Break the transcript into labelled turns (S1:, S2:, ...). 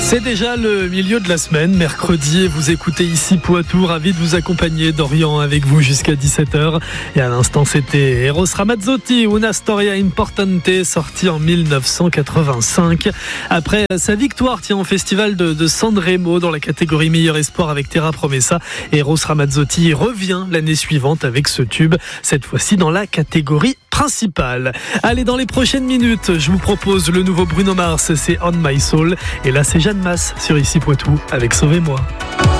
S1: C'est déjà le milieu de la semaine, mercredi, et vous écoutez ici Poitou, ravi de vous accompagner, Dorian avec vous jusqu'à 17h. Et à l'instant, c'était Eros Ramazzotti, Una Storia Importante, sorti en 1985. Après sa victoire au festival de Sanremo dans la catégorie meilleur espoir avec Terra Promessa, Eros Ramazzotti revient l'année suivante avec ce tube, cette fois-ci dans la catégorie principale. Allez, dans les prochaines minutes, je vous propose le nouveau Bruno Mars, c'est On My Soul. Et là, c'est Jeanne Masse sur Ici Poitou avec Sauvez-moi.